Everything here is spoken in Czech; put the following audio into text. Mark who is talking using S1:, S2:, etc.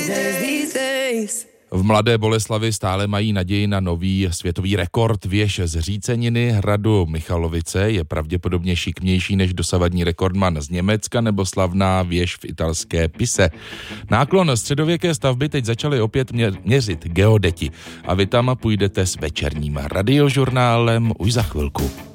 S1: V Mladé Boleslavi stále mají naději na nový světový rekord. Věž z Říceniny hradu Michalovice je pravděpodobně šikmější než dosavadní rekordman z Německa nebo slavná věž v italské Pise. Náklon středověké stavby teď začali opět měřit geodeti a vy tam půjdete s večerním radiožurnálem už za chvilku.